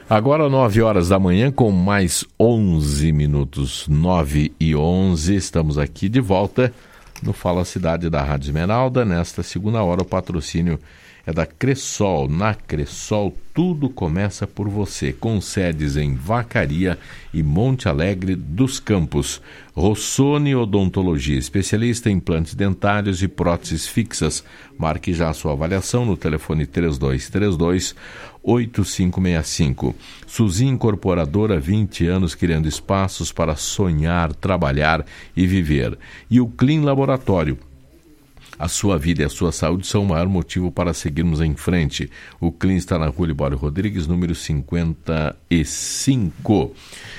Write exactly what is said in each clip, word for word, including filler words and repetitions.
Agora nove horas da manhã com mais onze minutos, nove e onze, estamos aqui de volta no Fala Cidade da Rádio Esmeralda. Nesta segunda hora o patrocínio é da Cressol. Na Cressol tudo começa por você, com sedes em Vacaria e Monte Alegre dos Campos. Rossoni Odontologia, especialista em implantes dentários e próteses fixas. Marque já a sua avaliação no telefone três dois três dois, oito cinco seis cinco. Suzy Incorporadora, vinte anos criando espaços para sonhar, trabalhar e viver. E o Clean Laboratório. A sua vida e a sua saúde são o maior motivo para seguirmos em frente. O Clean está na Rua Libório Rodrigues, número cinquenta e cinco.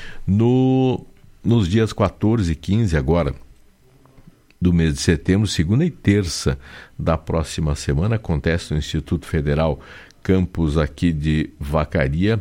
No, nos dias quatorze e quinze agora do mês de setembro, segunda e terça da próxima semana, acontece no Instituto Federal Campus aqui de Vacaria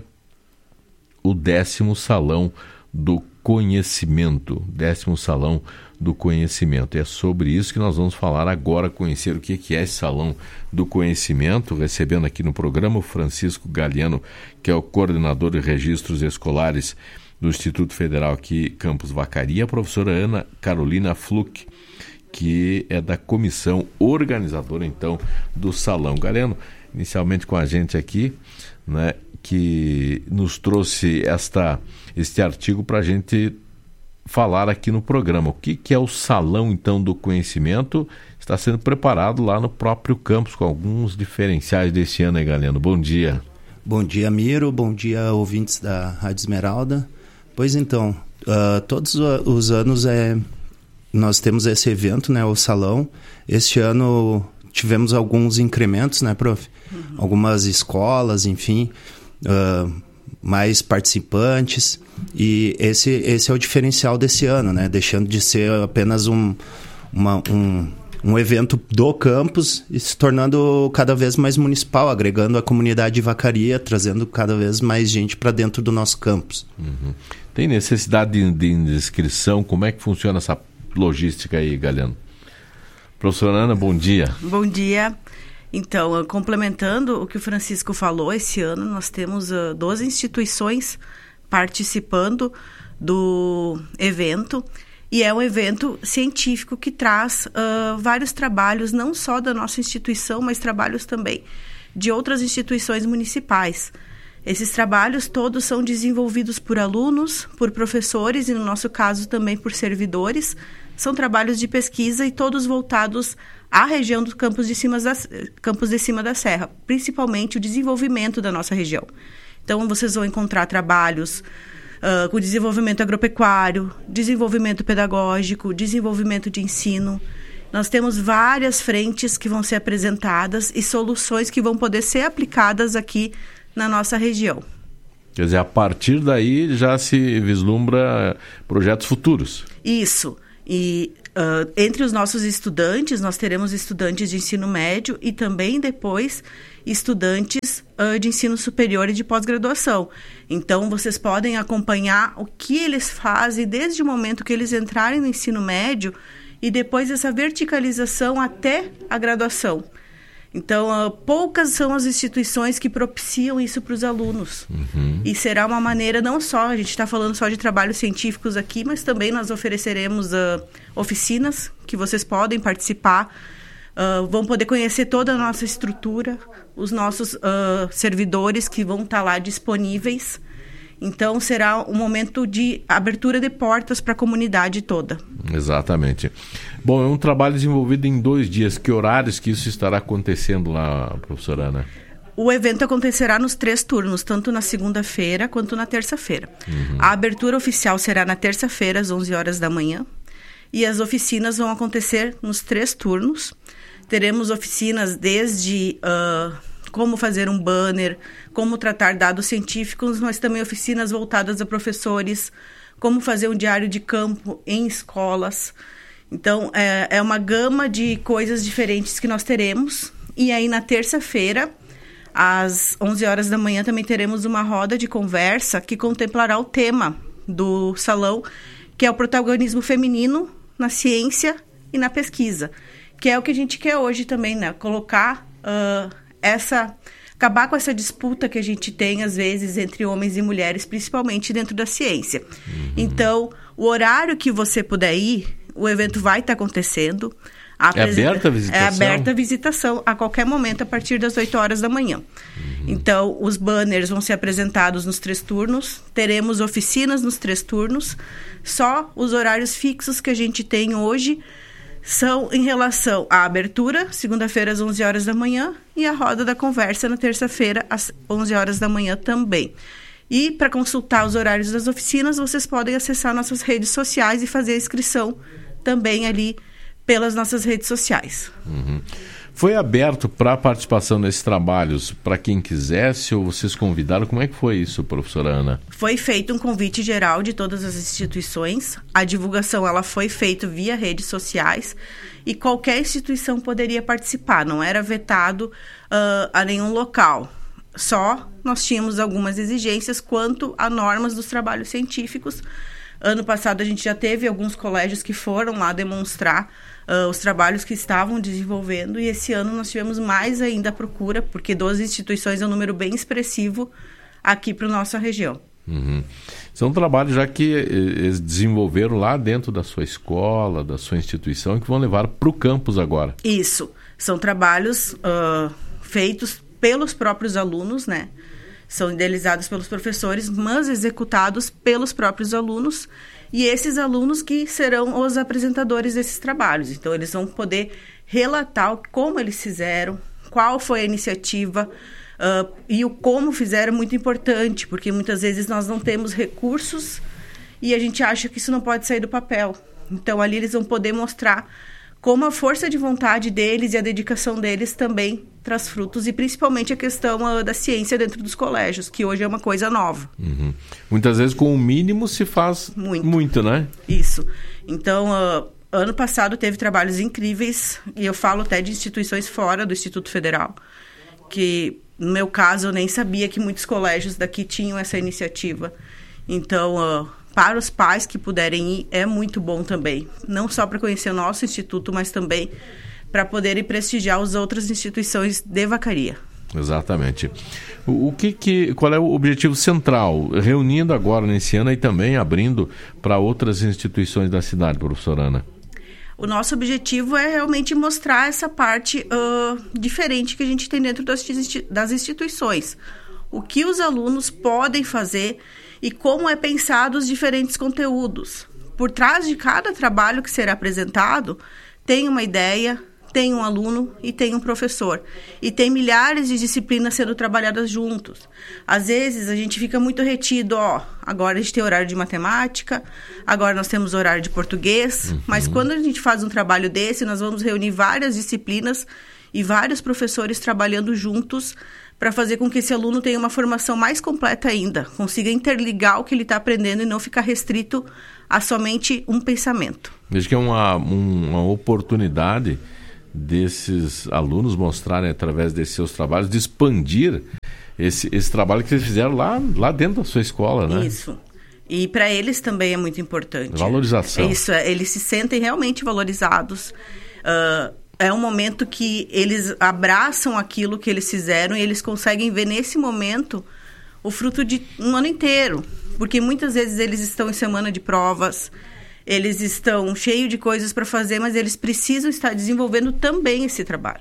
o décimo Salão do Conhecimento. Décimo Salão do Conhecimento. É sobre isso que nós vamos falar agora, conhecer o que é esse Salão do Conhecimento, recebendo aqui no programa o Francisco Galiano, que é o coordenador de registros escolares do Instituto Federal aqui, Campus Vacaria, a professora Ana Carolina Fluck, que é da comissão organizadora, então, do Salão. Galiano, inicialmente com a gente aqui, né, que nos trouxe esta, este artigo para a gente falar aqui no programa. O que, que é o Salão, então, do Conhecimento? Está sendo preparado lá no próprio campus, com alguns diferenciais desse ano, aí, Galiano. Bom dia. Bom dia, Miro. Bom dia, ouvintes da Rádio Esmeralda. Pois então, uh, todos os anos é, nós temos esse evento, né, o Salão. Este ano tivemos alguns incrementos, né, prof? Uhum. Algumas escolas, enfim, uh, mais participantes, e esse, esse é o diferencial desse ano, né? Deixando de ser apenas um, uma, um, um evento do campus e se tornando cada vez mais municipal, agregando a comunidade de Vacaria, trazendo cada vez mais gente para dentro do nosso campus. Uhum. Tem necessidade de, de inscrição? Como é que funciona essa logística aí, Galiano? Professora Ana, bom dia. Bom dia. Então, complementando o que o Francisco falou, esse ano nós temos uh, doze instituições participando do evento, e é um evento científico que traz uh, vários trabalhos, não só da nossa instituição, mas trabalhos também de outras instituições municipais. Esses trabalhos todos são desenvolvidos por alunos, por professores e, no nosso caso, também por servidores. São trabalhos de pesquisa e todos voltados à região do Campos de Cima da, Campos de Cima da Serra, principalmente o desenvolvimento da nossa região. Então, vocês vão encontrar trabalhos uh, com desenvolvimento agropecuário, desenvolvimento pedagógico, desenvolvimento de ensino. Nós temos várias frentes que vão ser apresentadas e soluções que vão poder ser aplicadas aqui na nossa região. Quer dizer, a partir daí já se vislumbra projetos futuros. Isso. E uh, entre os nossos estudantes, nós teremos estudantes de ensino médio e também depois estudantes uh, de ensino superior e de pós-graduação. Então, vocês podem acompanhar o que eles fazem desde o momento que eles entrarem no ensino médio e depois essa verticalização até a graduação. Então, uh, poucas são as instituições que propiciam isso para os alunos. Uhum. E será uma maneira, não só, a gente está falando só de trabalhos científicos aqui, mas também nós ofereceremos uh, oficinas que vocês podem participar, uh, vão poder conhecer toda a nossa estrutura, os nossos uh, servidores que vão estar lá disponíveis. Então, será um momento de abertura de portas para a comunidade toda. Exatamente. Bom, é um trabalho desenvolvido em dois dias. Que horários que isso estará acontecendo lá, professora Ana? O evento acontecerá nos três turnos, tanto na segunda-feira quanto na terça-feira. Uhum. A abertura oficial será na terça-feira, às onze horas da manhã. E as oficinas vão acontecer nos três turnos. Teremos oficinas desde... Uh, como fazer um banner, como tratar dados científicos, mas também oficinas voltadas a professores, como fazer um diário de campo em escolas. Então, é, é uma gama de coisas diferentes que nós teremos. E aí, na terça-feira, às onze horas da manhã, também teremos uma roda de conversa que contemplará o tema do salão, que é o protagonismo feminino na ciência e na pesquisa, que é o que a gente quer hoje também, né? Colocar... Uh, essa acabar com essa disputa que a gente tem, às vezes, entre homens e mulheres, principalmente dentro da ciência. Uhum. Então, o horário que você puder ir, o evento vai estar acontecendo. A é aberta a visitação? É aberta a visitação a qualquer momento, a partir das oito horas da manhã. Uhum. Então, os banners vão ser apresentados nos três turnos, teremos oficinas nos três turnos, só os horários fixos que a gente tem hoje são em relação à abertura, segunda-feira às onze horas da manhã, e a roda da conversa na terça-feira às onze horas da manhã também. E para consultar os horários das oficinas, vocês podem acessar nossas redes sociais e fazer a inscrição também ali pelas nossas redes sociais. Uhum. Foi aberto para participação nesses trabalhos para quem quisesse ou vocês convidaram? Como é que foi isso, professora Ana? Foi feito um convite geral de todas as instituições. A divulgação ela foi feita via redes sociais e qualquer instituição poderia participar. Não era vetado uh, a nenhum local. Só nós tínhamos algumas exigências quanto a normas dos trabalhos científicos. Ano passado a gente já teve alguns colégios que foram lá demonstrar uh, os trabalhos que estavam desenvolvendo, e esse ano nós tivemos mais ainda a procura, porque doze instituições é um número bem expressivo aqui para a nossa região. Uhum. São trabalhos já que eles desenvolveram lá dentro da sua escola, da sua instituição, que vão levar para o campus agora. Isso, são trabalhos uh, feitos pelos próprios alunos, né? São idealizados pelos professores, mas executados pelos próprios alunos, e esses alunos que serão os apresentadores desses trabalhos. Então, eles vão poder relatar como eles fizeram, qual foi a iniciativa, uh, e o como fizeram é muito importante, porque muitas vezes nós não temos recursos e a gente acha que isso não pode sair do papel. Então, ali eles vão poder mostrar como a força de vontade deles e a dedicação deles também traz frutos, e principalmente a questão uh, da ciência dentro dos colégios, que hoje é uma coisa nova. Uhum. Muitas vezes com o mínimo se faz muito, muito né? Isso. Então, uh, ano passado teve trabalhos incríveis, e eu falo até de instituições fora do Instituto Federal, que no meu caso eu nem sabia que muitos colégios daqui tinham essa iniciativa. Então, uh, para os pais que puderem ir, é muito bom também. Não só para conhecer o nosso instituto, mas também para poderem prestigiar as outras instituições de Vacaria. Exatamente. O, o que que, qual é o objetivo central, reunindo agora nesse ano e também abrindo para outras instituições da cidade, professora Ana? O nosso objetivo é realmente mostrar essa parte uh, diferente que a gente tem dentro das, das instituições. O que os alunos podem fazer e como é pensado os diferentes conteúdos. Por trás de cada trabalho que será apresentado, tem uma ideia, tem um aluno e tem um professor. E tem milhares de disciplinas sendo trabalhadas juntos. Às vezes, a gente fica muito retido, ó, agora a gente tem horário de matemática, agora nós temos horário de português, uhum. Mas quando a gente faz um trabalho desse, nós vamos reunir várias disciplinas e vários professores trabalhando juntos para fazer com que esse aluno tenha uma formação mais completa ainda, consiga interligar o que ele está aprendendo e não ficar restrito a somente um pensamento. Vejo que é uma, uma oportunidade desses alunos mostrarem, através desses seus trabalhos, de expandir esse, esse trabalho que eles fizeram lá, lá dentro da sua escola, né? Isso. E para eles também é muito importante. Valorização. Isso, eles se sentem realmente valorizados. Uh, é um momento que eles abraçam aquilo que eles fizeram e eles conseguem ver nesse momento o fruto de um ano inteiro. Porque muitas vezes eles estão em semana de provas, eles estão cheios de coisas para fazer, mas eles precisam estar desenvolvendo também esse trabalho.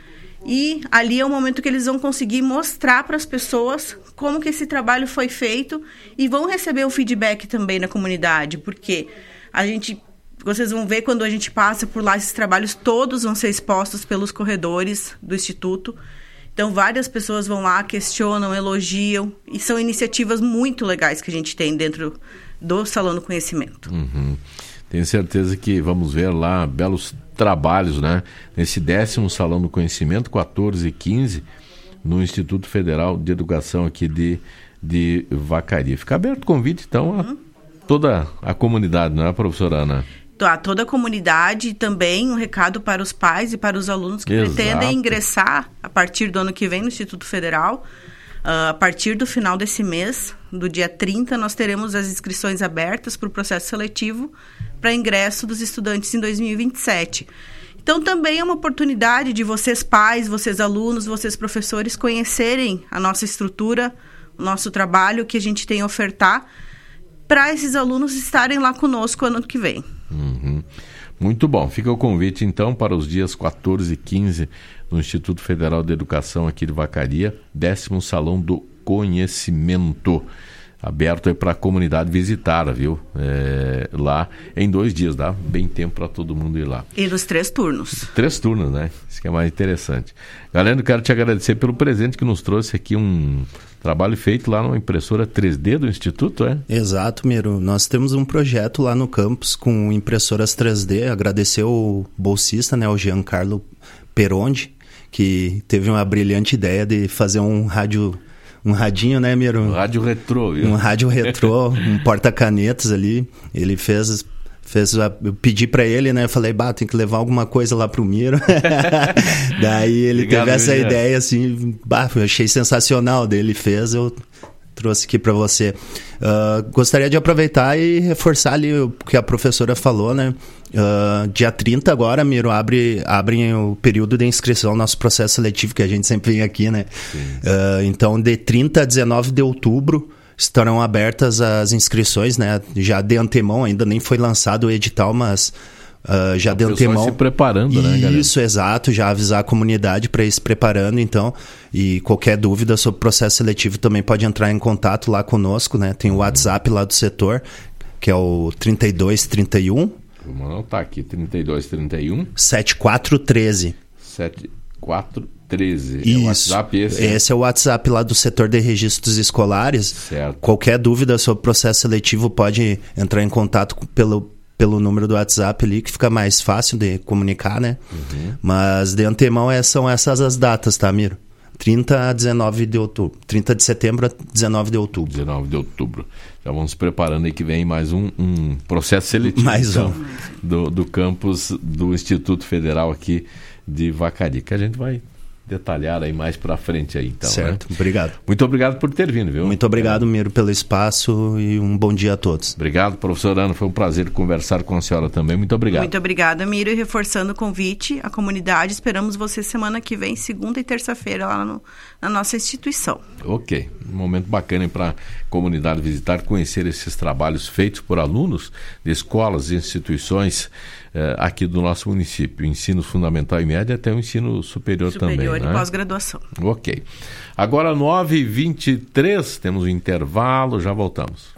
E ali é o momento que eles vão conseguir mostrar para as pessoas como que esse trabalho foi feito e vão receber um feedback também na comunidade, porque a gente, vocês vão ver quando a gente passa por lá, esses trabalhos todos vão ser expostos pelos corredores do Instituto. Então, várias pessoas vão lá, questionam, elogiam, e são iniciativas muito legais que a gente tem dentro do Salão do Conhecimento. Uhum. Tenho certeza que vamos ver lá belos trabalhos, né? Nesse décimo Salão do Conhecimento, quatorze e quinze, no Instituto Federal de Educação aqui de, de Vacaria. Fica aberto o convite, então, a uhum. toda a comunidade, não é, professora Ana? A toda a comunidade, e também um recado para os pais e para os alunos que Exato. pretendem ingressar a partir do ano que vem no Instituto Federal. Uh, a partir do final desse mês, do dia trinta, nós teremos as inscrições abertas para o processo seletivo para ingresso dos estudantes em dois mil e vinte e sete. Então, também é uma oportunidade de vocês pais, vocês alunos, vocês professores conhecerem a nossa estrutura, o nosso trabalho que a gente tem a ofertar para esses alunos estarem lá conosco ano que vem. Uhum. Muito bom. Fica o convite, então, para os dias quatorze e quinze no Instituto Federal de Educação aqui de Vacaria, décimo Salão do Conhecimento. Aberto aí para a comunidade visitar, viu? É, lá em dois dias, dá bem tempo para todo mundo ir lá. E nos três turnos. Três turnos, né? Isso que é mais interessante. Galera, eu quero te agradecer pelo presente que nos trouxe aqui, um trabalho feito lá numa impressora três D do Instituto, é? Exato, Miro. Nós temos um projeto lá no campus com impressoras três D. Agradecer o bolsista, né, o Giancarlo Perondi, que teve uma brilhante ideia de fazer um rádio... Um radinho, né, Miro? Um rádio retrô, viu? Um rádio retrô, um porta-canetas ali. Ele fez... fez a, eu pedi pra ele, né? Eu falei, bah, tem que levar alguma coisa lá pro Miro. Daí ele Obrigado, teve essa meu ideia, dia. assim... Bah, eu achei sensacional. Daí ele fez, eu trouxe aqui pra você. Uh, gostaria de aproveitar e reforçar ali o que a professora falou, né? Uh, dia trinta agora, Miro, abre, abre o período de inscrição, nosso processo seletivo, que a gente sempre vem aqui, né? Uh, então, de trinta a dezenove de outubro, estarão abertas as inscrições, né? Já de antemão, ainda nem foi lançado o edital, mas uh, já a de antemão... se preparando, né, galera? Isso, exato, já avisar a comunidade para ir se preparando, então. E qualquer dúvida sobre o processo seletivo também pode entrar em contato lá conosco, né? Tem o WhatsApp lá do setor, que é o trinta e dois, trinta e um... Vamos anotar aqui, trinta e dois, trinta e um... setenta e quatro treze. setenta e quatro treze. Isso. É o WhatsApp esse? Esse é o WhatsApp lá do setor de registros escolares. Certo. Qualquer dúvida sobre o processo seletivo pode entrar em contato pelo, pelo número do WhatsApp ali, que fica mais fácil de comunicar, né? Uhum. Mas de antemão é, são essas as datas, tá, Miro? trinta a dezenove de outubro. trinta de setembro a dezenove de outubro. dezenove de outubro. Já vamos preparando aí que vem mais um, um processo seletivo. Mais um. Então, do, do campus do Instituto Federal aqui de Vacaria, que a gente vai detalhar aí mais para frente aí, então. Certo, né? Obrigado. Muito obrigado por ter vindo, viu? Muito obrigado, é. Miro, pelo espaço e um bom dia a todos. Obrigado, professor Ana, foi um prazer conversar com a senhora também, muito obrigado. Muito obrigada, Miro, e reforçando o convite à comunidade, esperamos você semana que vem, segunda e terça-feira, lá no, na nossa instituição. Ok, um momento bacana para a comunidade visitar, conhecer esses trabalhos feitos por alunos de escolas e instituições aqui do nosso município, ensino fundamental e médio até o ensino superior, superior também. Superior e né? pós-graduação. Ok. Agora nove e vinte e três, temos um intervalo, já voltamos.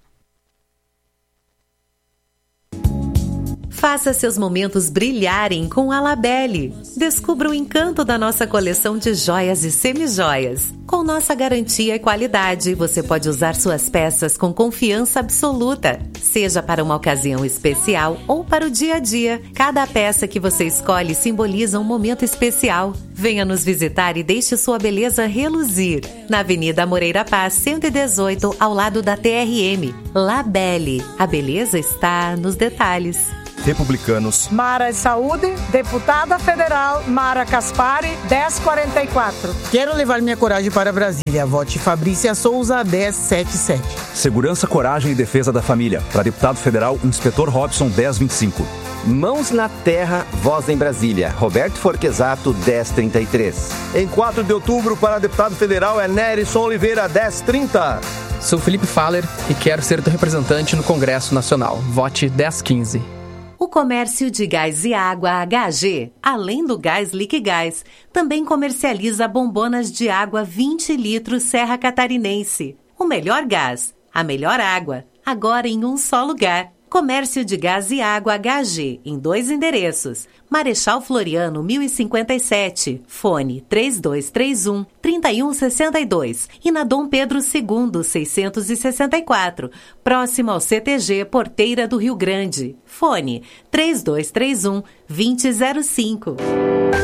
Faça seus momentos brilharem com a Labelle. Descubra o encanto da nossa coleção de joias e semijoias. Com nossa garantia e qualidade, você pode usar suas peças com confiança absoluta. Seja para uma ocasião especial ou para o dia a dia, cada peça que você escolhe simboliza um momento especial. Venha nos visitar e deixe sua beleza reluzir. Na Avenida Moreira Paz, cento e dezoito, ao lado da T R M. Labelle. A beleza está nos detalhes. Republicanos. Mara Saúde, deputada federal Mara Caspari, dez quarenta e quatro. Quero levar minha coragem para Brasília. Vote Fabrícia Souza, dez setenta e sete. Segurança, coragem e defesa da família. Para deputado federal, Inspetor Robson, dez vinte e cinco. Mãos na terra, voz em Brasília. Roberto Forquesato, dez trinta e três. Em quatro de outubro, para deputado federal, é Nerison Oliveira, dez trinta. Sou Felipe Faller e quero ser teu representante no Congresso Nacional. Vote dez quinze. O comércio de gás e água H G, além do gás Liquigás, também comercializa bombonas de água vinte litros Serra Catarinense. O melhor gás, a melhor água, agora em um só lugar. Comércio de gás e água H G, em dois endereços. Marechal Floriano, mil e cinquenta e sete, fone três dois três um, três um seis dois. E na Dom Pedro segundo, seiscentos e sessenta e quatro, próximo ao C T G Porteira do Rio Grande. Fone três dois três um, dois zero zero cinco.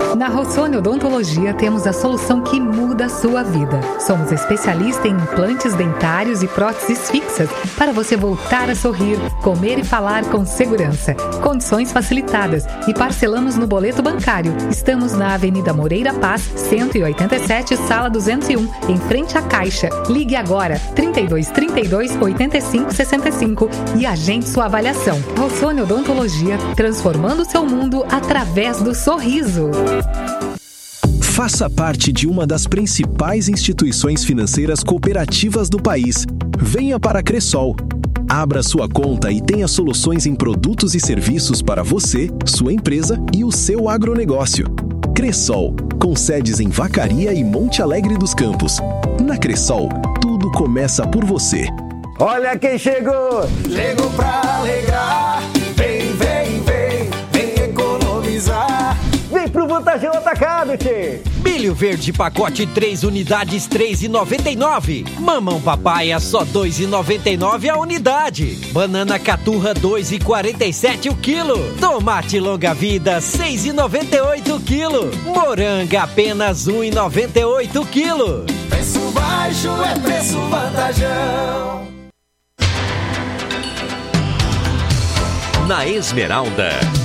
Na Rossoni Odontologia temos a solução que muda a sua vida. Somos especialistas em implantes dentários e próteses fixas para você voltar a sorrir, comer e falar com segurança. Condições facilitadas e parcelamos no boleto bancário. Estamos na Avenida Moreira Paz, cento e oitenta e sete, sala duzentos e um, em frente à Caixa. Ligue agora, trinta e dois, trinta e dois, oitenta e cinco, sessenta e cinco e agende sua avaliação. Rossoni Odontologia, transformando o seu mundo através do sorriso. Faça parte de uma das principais instituições financeiras cooperativas do país. Venha para a Cressol. Abra sua conta e tenha soluções em produtos e serviços para você, sua empresa e o seu agronegócio. Cressol, com sedes em Vacaria e Monte Alegre dos Campos. Na Cressol, tudo começa por você. Olha quem chegou! Chegou pra alegrar. Vem, vem, vem, vem economizar. Vem pro Vantajão Atacado, tchê! Milho verde pacote três unidades, três reais e noventa e nove centavos. Mamão papaya só dois reais e noventa e nove centavos a unidade. Banana caturra dois reais e quarenta e sete centavos o quilo. Tomate longa vida seis reais e noventa e oito centavos o quilo. Moranga apenas um real e noventa e oito centavos o quilo. Preço baixo é preço Vantajão. Na Esmeralda,